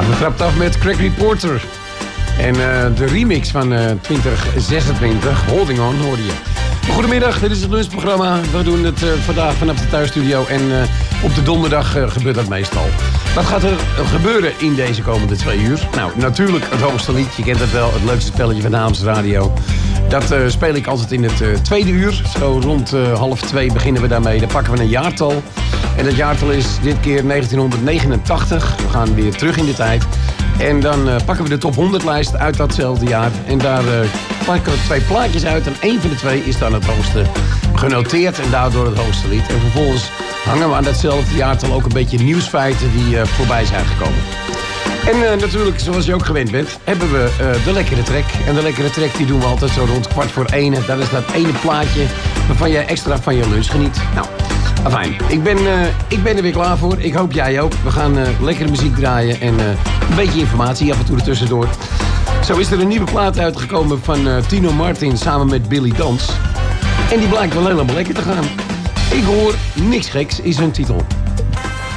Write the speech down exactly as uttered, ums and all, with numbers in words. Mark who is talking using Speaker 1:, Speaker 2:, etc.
Speaker 1: we trapten af met Craig Reporter. En uh, de remix van uh, twintig zesentwintig, Holding On, hoorde je. Goedemiddag, dit is het lunchprogramma. We doen het uh, vandaag vanaf de thuisstudio. En uh, op de donderdag uh, gebeurt dat meestal. Wat gaat er gebeuren in deze komende twee uur? Nou, natuurlijk het hoogste lied. Je kent het wel, het leukste spelletje van de Haamse Radio. Dat uh, speel ik altijd in het uh, tweede uur. Zo rond uh, half twee beginnen we daarmee. Dan pakken we een jaartal. En dat jaartal is dit keer negentien negenentachtig. We gaan weer terug in de tijd. En dan uh, pakken we de top honderd lijst uit datzelfde jaar. En daar uh, pakken we twee plaatjes uit. En één van de twee is dan het hoogste genoteerd. En daardoor het hoogste lied. En vervolgens hangen we aan datzelfde jaartal ook een beetje nieuwsfeiten die uh, voorbij zijn gekomen. En uh, natuurlijk, zoals je ook gewend bent, hebben we uh, de lekkere track. En de lekkere track die doen we altijd zo rond kwart voor één. Dat is dat ene plaatje waarvan jij extra van je lunch geniet. Nou, afijn. Ik ben, uh, ik ben er weer klaar voor. Ik hoop jij ook. We gaan uh, lekkere muziek draaien en uh, een beetje informatie af en toe ertussendoor. Zo is er een nieuwe plaat uitgekomen van uh, Tino Martin samen met Billy Dans. En die blijkt wel helemaal lekker te gaan. Ik hoor Niks Geks is hun titel.